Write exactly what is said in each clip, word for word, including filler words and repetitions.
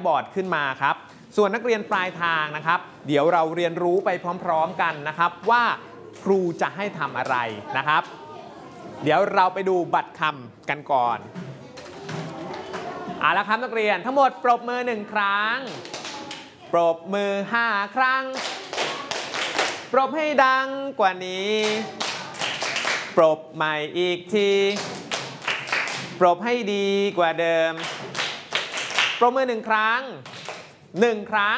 บอร์ดขึ้นมาครับส่วนนักเรียนปลายทางนะครับเดี๋ยวเราเรียนรู้ไปพร้อมๆกันนะครับว่าครูจะให้ทำอะไรนะครับเดี๋ยวเราไปดูบัตรคำกันก่อนเอาละครับนักเรียนทั้งหมดปรบมือหนึ่งครั้งปรบมือห้าครั้งปรบให้ดังกว่านี้ปรบใหม่อีกทีปรบให้ดีกว่าเดิมปรบมือหนึ่งครั้งหนึ่งครั้ง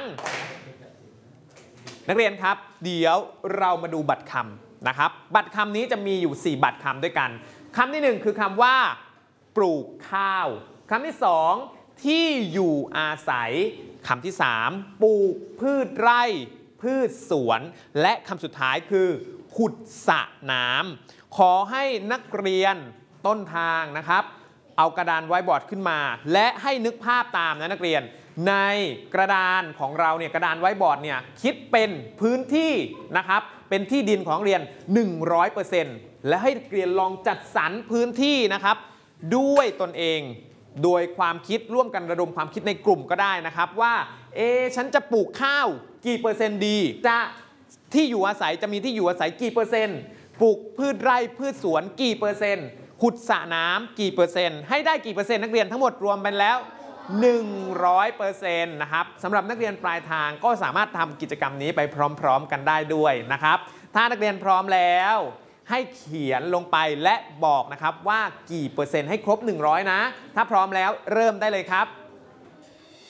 นักเรียนครับเดี๋ยวเรามาดูบัตรคำนะครับบัตรคำนี้จะมีอยู่สี่บัตรคำด้วยกันคำที่หนึ่งคือคำว่าปลูกข้าวคำที่สองที่อยู่อาศัยคำที่สามปลูกพืชไร่พืชสวนและคำสุดท้ายคือขุดสระน้ำขอให้นักเรียนต้นทางนะครับเอากระดานไว้บอร์ดขึ้นมาและให้นึกภาพตามนะนักเรียนในกระดานของเราเนี่ยกระดานไว้บอร์ดเนี่ยคิดเป็นพื้นที่นะครับเป็นที่ดินของเรียน หนึ่งร้อยเปอร์เซ็นต์ และให้เรียนลองจัดสรรพื้นที่นะครับด้วยตนเองโดยความคิดร่วมกันระดมความคิดในกลุ่มก็ได้นะครับว่าเอ๊ะฉันจะปลูกข้าวกี่เปอร์เซ็นต์ดีจะที่อยู่อาศัยจะมีที่อยู่อาศัยกี่เปอร์เซ็นต์ปลูกพืชไร่พืชสวนกี่เปอร์เซ็นต์ขุดสระน้ำกี่เปอร์เซ็นต์ให้ได้กี่เปอร์เซ็นต์นักเรียนทั้งหมดรวมเป็นแล้ว หนึ่งร้อยเปอร์เซ็นต์ นะครับสำหรับนักเรียนปลายทางก็สามารถทำกิจกรรมนี้ไปพร้อมๆกันได้ด้วยนะครับถ้านักเรียนพร้อมแล้วให้เขียนลงไปและบอกนะครับว่ากี่เปอร์เซ็นต์ให้ครบหนึ่งร้อยนะถ้าพร้อมแล้วเริ่มได้เลยครับ